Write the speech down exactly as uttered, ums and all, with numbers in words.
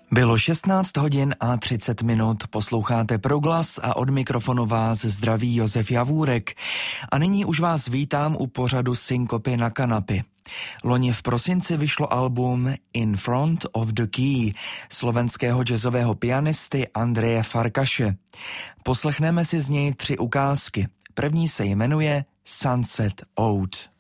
Bylo šestnáct hodin a třicet minut, posloucháte Proglas a od mikrofonu vás zdraví Josef Javůrek. A nyní už vás vítám u pořadu Synkopy na kanapy. Loni v prosinci vyšlo album In Front of the Key slovenského jazzového pianisty Andreje Farkaše. Poslechneme si z něj tři ukázky. První se jmenuje Sunset Ode.